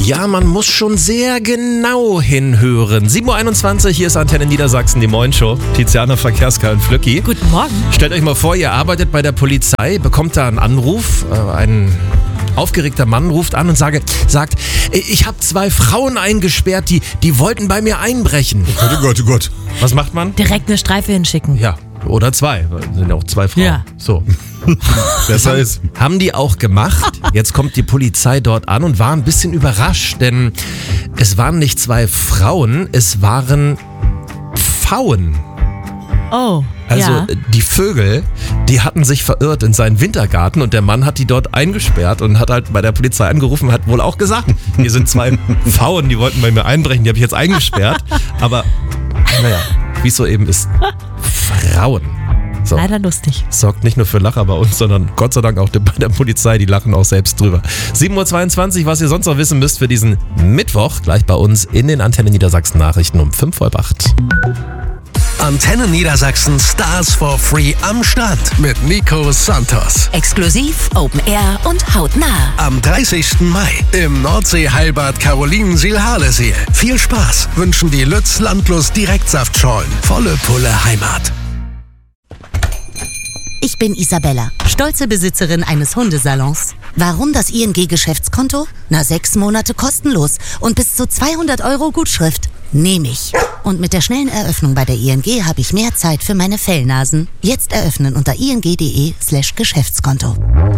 Ja, man muss schon sehr genau hinhören. 7.21 Uhr, hier ist Antenne Niedersachsen, die Moin-Show. Tiziana, Verkehrska und Flücki. Guten Morgen. Stellt euch mal vor, ihr arbeitet bei der Polizei, bekommt da einen Anruf, ein aufgeregter Mann ruft an und sagt, ich habe 2 Frauen eingesperrt, die wollten bei mir einbrechen. Oh Gott, oh Gott. Was macht man? Direkt eine Streife hinschicken. Ja, oder 2, sind ja auch 2 Frauen. Ja. So. Besser ist. Haben die auch gemacht. Jetzt kommt die Polizei dort an und war ein bisschen überrascht, denn es waren nicht 2 Frauen, es waren Pfauen. Oh, Also ja. die Vögel, die hatten sich verirrt in seinen Wintergarten und der Mann hat die dort eingesperrt und hat halt bei der Polizei angerufen und hat wohl auch gesagt, hier sind 2 Pfauen, die wollten bei mir einbrechen, die habe ich jetzt eingesperrt. Aber naja, wie es so eben ist, Frauen. So. Leider lustig. Sorgt nicht nur für Lacher bei uns, sondern Gott sei Dank auch bei der Polizei, die lachen auch selbst drüber. 7.22 Uhr, was ihr sonst noch wissen müsst für diesen Mittwoch, gleich bei uns in den Antenne Niedersachsen Nachrichten um 7:45. Antenne Niedersachsen Stars for Free am Start mit Nico Santos. Exklusiv, Open Air und hautnah. Am 30. Mai im Nordsee-Heilbad Carolinensiel-Harleseel. Viel Spaß wünschen die Lütz Landlust Direktsaftschorlen. Volle Pulle Heimat. Ich bin Isabella, stolze Besitzerin eines Hundesalons. Warum das ING-Geschäftskonto? 6 Monate kostenlos und bis zu 200 € Gutschrift. Nehme ich. Und mit der schnellen Eröffnung bei der ING habe ich mehr Zeit für meine Fellnasen. Jetzt eröffnen unter ing.de/Geschäftskonto.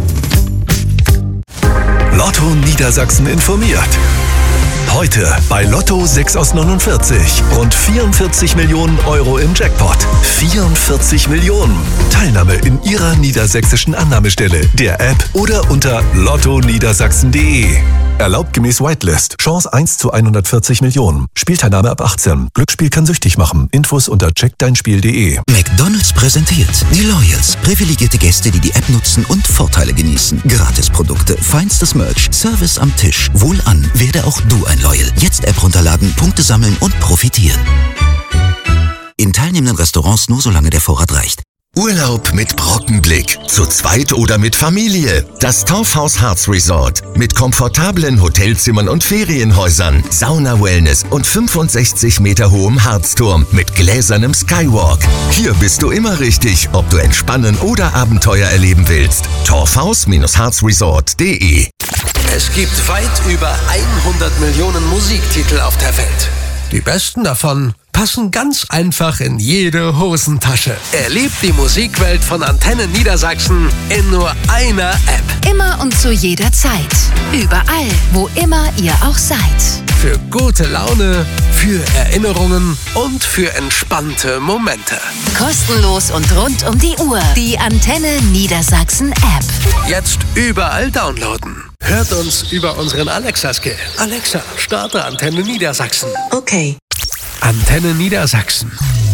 Lotto Niedersachsen informiert. Heute bei Lotto 6 aus 49. Rund 44 Millionen € im Jackpot. 44 Millionen. Teilnahme in Ihrer niedersächsischen Annahmestelle, der App oder unter lottoniedersachsen.de. Erlaubt gemäß Whitelist. Chance 1 zu 140 Millionen. Spielteilnahme ab 18. Glücksspiel kann süchtig machen. Infos unter checkdeinspiel.de. McDonald's präsentiert die Loyals. Privilegierte Gäste, die die App nutzen und Vorteile genießen. Gratisprodukte, feinstes Merch, Service am Tisch. Wohlan, werde auch du ein Loyal. Jetzt App runterladen, Punkte sammeln und profitieren. In teilnehmenden Restaurants nur solange der Vorrat reicht. Urlaub mit Brockenblick, zu zweit oder mit Familie. Das Torfhaus Harz Resort mit komfortablen Hotelzimmern und Ferienhäusern, Sauna-Wellness und 65 Meter hohem Harzturm mit gläsernem Skywalk. Hier bist du immer richtig, ob du entspannen oder Abenteuer erleben willst. Torfhaus-harzresort.de. Es gibt weit über 100 Millionen Musiktitel auf der Welt. Die besten davon passen ganz einfach in jede Hosentasche. Erlebt die Musikwelt von Antenne Niedersachsen in nur einer App. Immer und zu jeder Zeit. Überall, wo immer ihr auch seid. Für gute Laune, für Erinnerungen und für entspannte Momente. Kostenlos und rund um die Uhr. Die Antenne Niedersachsen App. Jetzt überall downloaden. Hört uns über unseren Alexa-Skill. Alexa, starte Antenne Niedersachsen. Okay. Antenne Niedersachsen.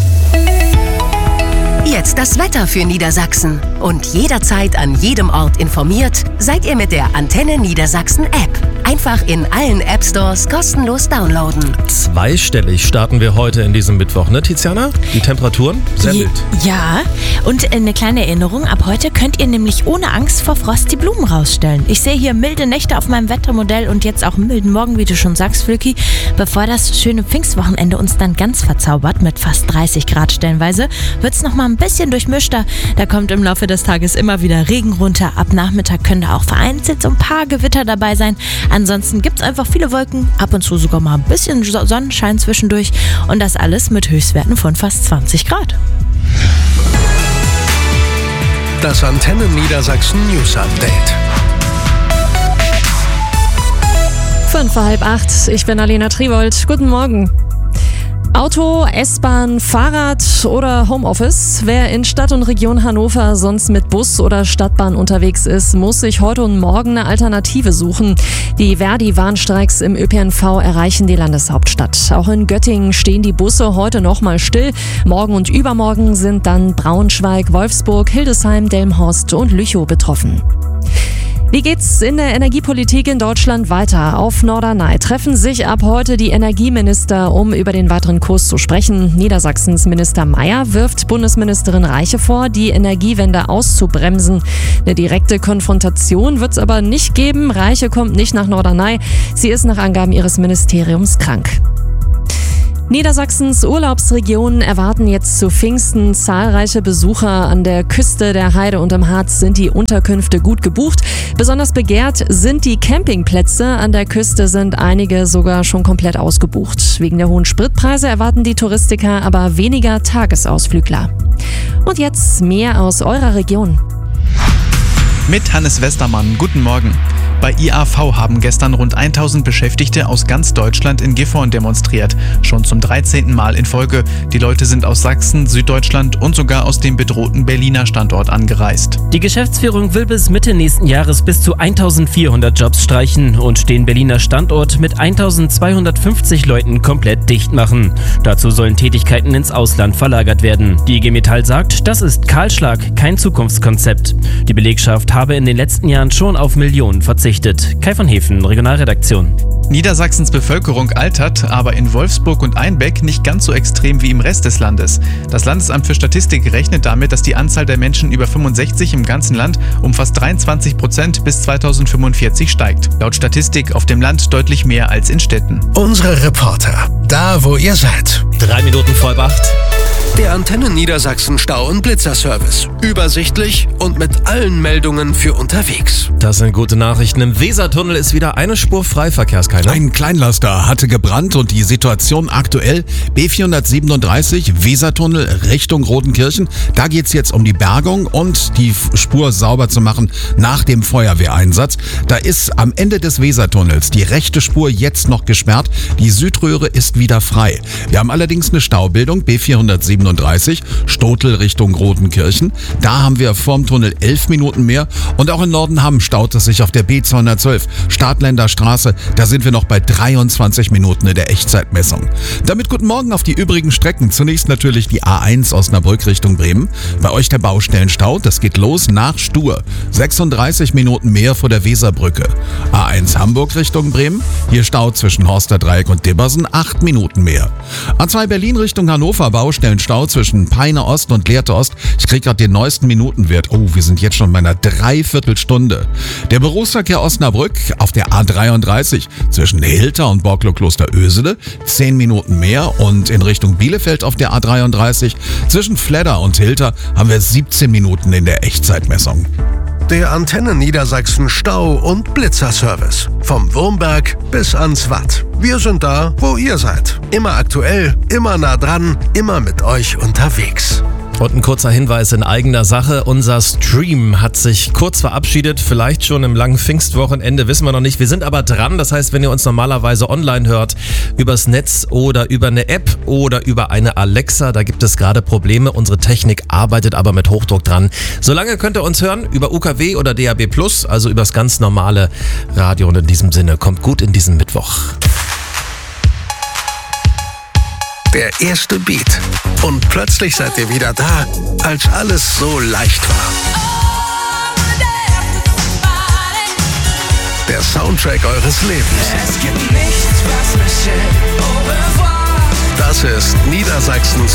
Jetzt das Wetter für Niedersachsen. Und jederzeit an jedem Ort informiert, seid ihr mit der Antenne Niedersachsen App. Einfach in allen App Stores kostenlos downloaden. Zweistellig starten wir heute in diesem Mittwoch, ne Tiziana? Die Temperaturen? Sehr mild. Ja, und eine kleine Erinnerung, ab heute könnt ihr nämlich ohne Angst vor Frost die Blumen rausstellen. Ich sehe hier milde Nächte auf meinem Wettermodell und jetzt auch einen milden Morgen, wie du schon sagst, Flücki. Bevor das schöne Pfingstwochenende uns dann ganz verzaubert, mit fast 30 Grad stellenweise, wird es nochmal ein bisschen durchmischter. Da kommt im Laufe des Tages immer wieder Regen runter. Ab Nachmittag können da auch vereinzelt so ein paar Gewitter dabei sein. Ansonsten gibt es einfach viele Wolken, ab und zu sogar mal ein bisschen Sonnenschein zwischendurch und das alles mit Höchstwerten von fast 20 Grad. Das Antenne Niedersachsen News Update. 7:55. Ich bin Alena Triwold. Guten Morgen. Auto, S-Bahn, Fahrrad oder Homeoffice. Wer in Stadt und Region Hannover sonst mit Bus oder Stadtbahn unterwegs ist, muss sich heute und morgen eine Alternative suchen. Die Verdi-Warnstreiks im ÖPNV erreichen die Landeshauptstadt. Auch in Göttingen stehen die Busse heute noch mal still. Morgen und übermorgen sind dann Braunschweig, Wolfsburg, Hildesheim, Delmenhorst und Lüchow betroffen. Wie geht's in der Energiepolitik in Deutschland weiter? Auf Norderney treffen sich ab heute die Energieminister, um über den weiteren Kurs zu sprechen. Niedersachsens Minister Mayer wirft Bundesministerin Reiche vor, die Energiewende auszubremsen. Eine direkte Konfrontation wird es aber nicht geben. Reiche kommt nicht nach Norderney. Sie ist nach Angaben ihres Ministeriums krank. Niedersachsens Urlaubsregionen erwarten jetzt zu Pfingsten zahlreiche Besucher. An der Küste der Heide und im Harz sind die Unterkünfte gut gebucht. Besonders begehrt sind die Campingplätze. An der Küste sind einige sogar schon komplett ausgebucht. Wegen der hohen Spritpreise erwarten die Touristiker aber weniger Tagesausflügler. Und jetzt mehr aus eurer Region. Mit Hannes Westermann. Guten Morgen. Bei IAV haben gestern rund 1000 Beschäftigte aus ganz Deutschland in Gifhorn demonstriert. Schon zum 13. Mal in Folge. Die Leute sind aus Sachsen, Süddeutschland und sogar aus dem bedrohten Berliner Standort angereist. Die Geschäftsführung will bis Mitte nächsten Jahres bis zu 1400 Jobs streichen und den Berliner Standort mit 1250 Leuten komplett dicht machen. Dazu sollen Tätigkeiten ins Ausland verlagert werden. Die IG Metall sagt, das ist Kahlschlag, kein Zukunftskonzept. Die Belegschaft habe in den letzten Jahren schon auf Millionen verzichtet. Kai von Hefen, Regionalredaktion. Niedersachsens Bevölkerung altert, aber in Wolfsburg und Einbeck nicht ganz so extrem wie im Rest des Landes. Das Landesamt für Statistik rechnet damit, dass die Anzahl der Menschen über 65 im ganzen Land um fast 23% bis 2045 steigt. Laut Statistik auf dem Land deutlich mehr als in Städten. Unsere Reporter, da wo ihr seid. 3 Minuten vor 8. Der Antenne Niedersachsen Stau- und Blitzerservice. Übersichtlich und mit allen Meldungen für unterwegs. Das sind gute Nachrichten. Im Wesertunnel ist wieder eine Spur frei, Verkehrskeiler. Ein Kleinlaster hatte gebrannt und die Situation aktuell B437 Wesertunnel Richtung Rodenkirchen. Da geht's jetzt um die Bergung und die Spur sauber zu machen nach dem Feuerwehreinsatz. Da ist am Ende des Wesertunnels die rechte Spur jetzt noch gesperrt. Die Südröhre ist wieder frei. Wir haben allerdings eine Staubildung B437 Stotel Richtung Rodenkirchen. Da haben wir vorm Tunnel 11 Minuten mehr und auch in Nordenham staut es sich auf der B212 Stadtländer Straße. Da sind wir noch bei 23 Minuten in der Echtzeitmessung. Damit guten Morgen auf die übrigen Strecken. Zunächst natürlich die A1 Osnabrück Richtung Bremen. Bei euch der Baustellenstau. Das geht los nach Stur. 36 Minuten mehr vor der Weserbrücke. A1 Hamburg Richtung Bremen. Hier Stau zwischen Horsterdreieck und Dibbersen. 8 Minuten mehr. A2 Berlin Richtung Hannover. Baustellenstau zwischen Peine Ost und Lehrte Ost. Ich kriege gerade den neuesten Minutenwert. Oh, wir sind jetzt schon bei einer Dreiviertelstunde. Der Berufsverkehr Osnabrück auf der A33 zwischen Hilter und Borklo-Kloster Ösede 10 Minuten mehr und in Richtung Bielefeld auf der A33 zwischen Fledder und Hilter haben wir 17 Minuten in der Echtzeitmessung. Der Antenne Niedersachsen Stau- und Blitzerservice. Vom Wurmberg bis ans Watt. Wir sind da, wo ihr seid. Immer aktuell, immer nah dran, immer mit euch unterwegs. Und ein kurzer Hinweis in eigener Sache. Unser Stream hat sich kurz verabschiedet, vielleicht schon im langen Pfingstwochenende, wissen wir noch nicht. Wir sind aber dran, das heißt, wenn ihr uns normalerweise online hört, übers Netz oder über eine App oder über eine Alexa, da gibt es gerade Probleme. Unsere Technik arbeitet aber mit Hochdruck dran. Solange könnt ihr uns hören über UKW oder DAB+, also übers ganz normale Radio. Und in diesem Sinne, kommt gut in diesen Mittwoch. Der erste Beat. Und plötzlich seid ihr wieder da, als alles so leicht war. Der Soundtrack eures Lebens. Es gibt nichts, was mich hält. Au revoir. Das ist Niedersachsens